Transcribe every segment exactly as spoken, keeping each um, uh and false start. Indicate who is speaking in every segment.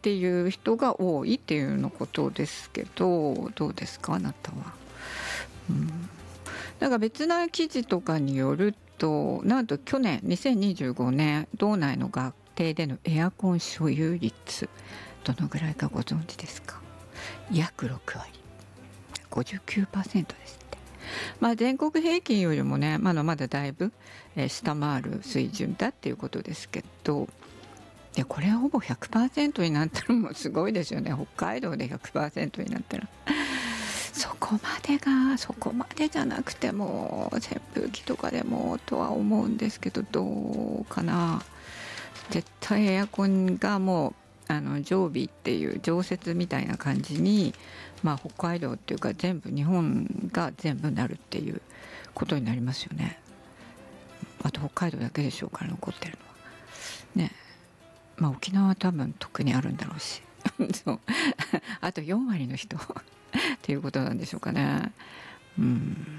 Speaker 1: っていう人が多いっていうのことですけど、どうですかあなたは。うん、だから別な記事とかによると、なんと去年にせんにじゅうごねん道内の学庭でのエアコン所有率どのぐらいかご存知ですか。約ろくわり ごじゅうきゅうパーセント ですって。まあ、全国平均よりもねまだまだだいぶ下回る水準だっていうことですけど、でこれはほぼ ひゃくパーセント になったらもうすごいですよね。北海道で ひゃくパーセント になったらそこまでがそこまでじゃなくても扇風機とかでもとは思うんですけど、どうかな。絶対エアコンがもうあの常備っていう常設みたいな感じに、まあ、北海道っていうか全部日本が全部なるっていうことになりますよね。あと北海道だけでしょうから残ってるのはね。まあ沖縄は多分特にあるんだろうしそうあとよんわりの人っていうことなんでしょうかね。うん、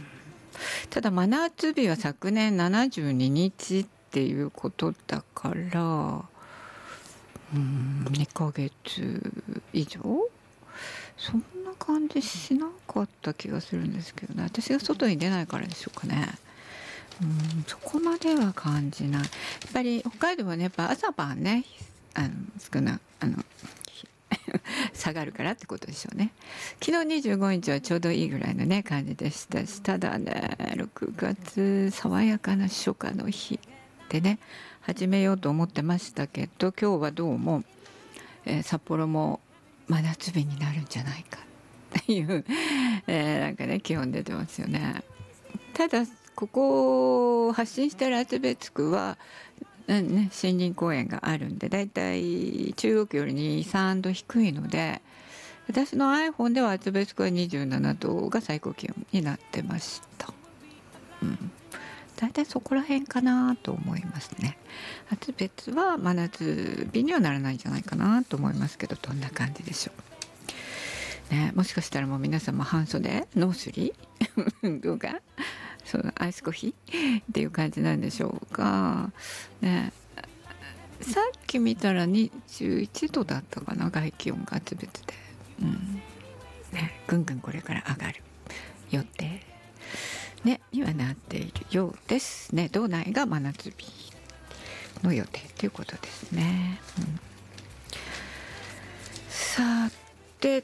Speaker 1: ただ真夏日は昨年ななじゅうににちっていうことだから、うん、にかげつ以上そんな感じしなかった気がするんですけどね。私が外に出ないからでしょうかね。うん、そこまでは感じない。やっぱり北海道はねやっぱ朝晩ねあの少なあの下がるからってことでしょうね。昨日にじゅうごにちはちょうどいいぐらいのね感じでしたし、ただねろくがつ爽やかな初夏の日でね始めようと思ってましたけど、今日はどうも、えー、札幌も真夏日になるんじゃないかっていう、えー、なんかね気温出てますよね。ただここを発信してる厚別区は、うんね、森林公園があるんでだいたい中央区よりに、さんど低いので、私の iPhone では厚別区はにじゅうななどが最高気温になってました。うん、だいたいそこら辺かなと思いますね。厚別は真夏日にはならないんじゃないかなと思いますけど、どんな感じでしょう、ね、もしかしたらもう皆さんも半袖ノースリーどうかそうアイスコーヒーっていう感じなんでしょうか、ね、さっき見たらにじゅういちどだったかな外気温が厚別で、うんね、ぐんぐんこれから上がる予定、ね、にはなっているようですね。道内が真夏日の予定ということですね、うん、さて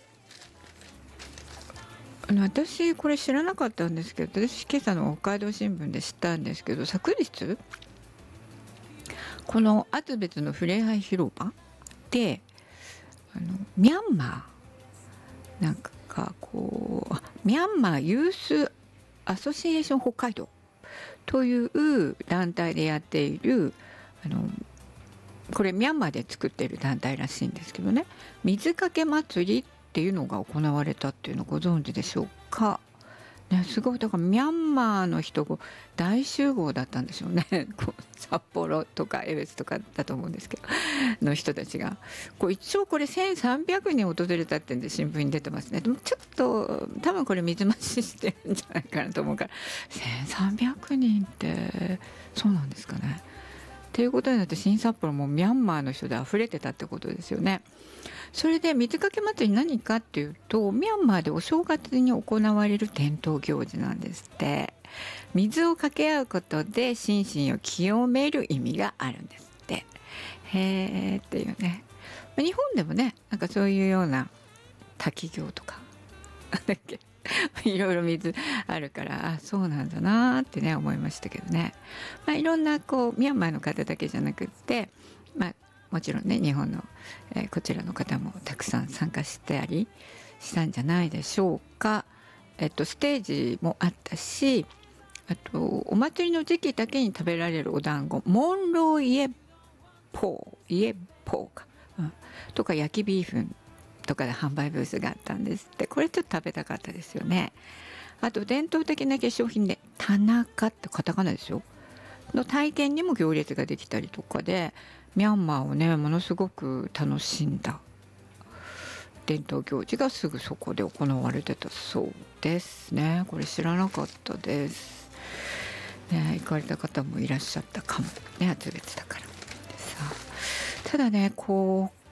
Speaker 1: あの私これ知らなかったんですけど、私今朝の北海道新聞で知ったんですけど、昨日この厚別のふれあい広場であのミャンマーなんかこうミャンマーユースアソシエーション北海道という団体でやっているあのこれミャンマーで作っている団体らしいんですけどね、水かけ祭りっていうのが行われたっていうのをご存知でしょうか、ね、すごいだからミャンマーの人が大集合だったんでしょうねこう札幌とか江別とかだと思うんですけどの人たちがこう一応これせんさんびゃくにん訪れたってんで新聞に出てますね。でもちょっと多分これ水増ししてるんじゃないかなと思うから、せんさんびゃくにんってそうなんですかねっていうことになって、新札幌もミャンマーの人で溢れてたってことですよね。それで水かけ祭り何かっていうと、ミャンマーでお正月に行われる伝統行事なんですって。水をかけ合うことで心身を清める意味があるんですって。へーっていうね。日本でもねなんかそういうような滝行とかだっけいろいろ水あるからあそうなんだなってね思いましたけどね、まあ、いろんなこうミャンマーの方だけじゃなくって、まあ、もちろんね日本の、えー、こちらの方もたくさん参加したりしたんじゃないでしょうか。えっと、ステージもあったし、あとお祭りの時期だけに食べられるお団子モンローイエポーイエポーか、うん、とか焼きビーフンとかで販売ブースがあったんですって。これちょっと食べたかったですよね。あと伝統的な化粧品で田中ってカタカナですよの体験にも行列ができたりとかで、ミャンマーをねものすごく楽しんだ伝統行事がすぐそこで行われてたそうですね。これ知らなかったです、ね、行かれた方もいらっしゃったかもね、厚別だからさあ。ただねこう